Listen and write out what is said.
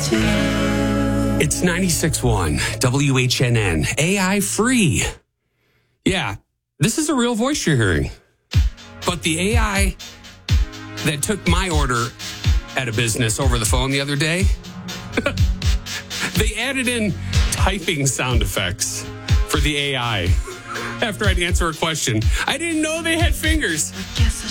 It's 96.1 WHNN, AI free. Yeah, this is a real voice you're hearing. But the AI that took my order at a business over the phone the other day, they added in typing sound effects for the AI after I'd answer a question. I didn't know they had fingers.